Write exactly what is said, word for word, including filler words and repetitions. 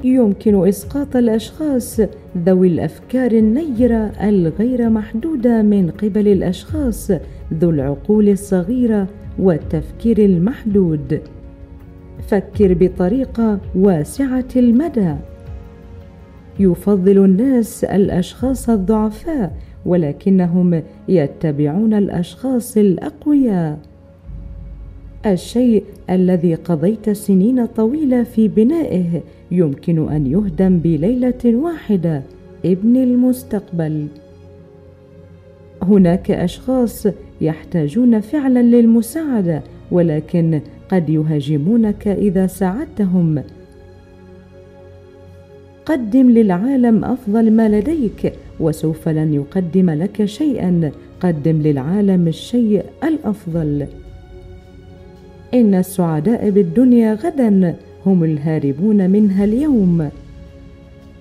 يمكن إسقاط الأشخاص ذوي الأفكار النيرة الغير محدودة من قبل الأشخاص ذو العقول الصغيرة والتفكير المحدود. فكر بطريقة واسعة المدى. يفضل الناس الأشخاص الضعفاء، ولكنهم يتبعون الأشخاص الأقوياء. الشيء الذي قضيت سنين طويلة في بنائه يمكن أن يهدم بليلة واحدة. ابن المستقبل. هناك أشخاص يحتاجون فعلا للمساعدة، ولكن قد يهاجمونك إذا ساعدتهم. قدم للعالم أفضل ما لديك، وسوف لن يقدم لك شيئا. قدم للعالم الشيء الأفضل. إن السعداء بالدنيا غدا هم الهاربون منها اليوم.